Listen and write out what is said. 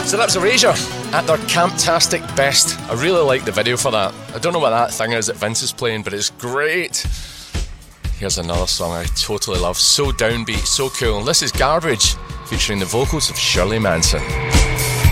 So that was Erasure at their camptastic best. I really like the video for that. I don't know what that thing is that Vince is playing, but it's great. Here's another song I totally love. So downbeat, so cool. This is Garbage, featuring the vocals of Shirley Manson.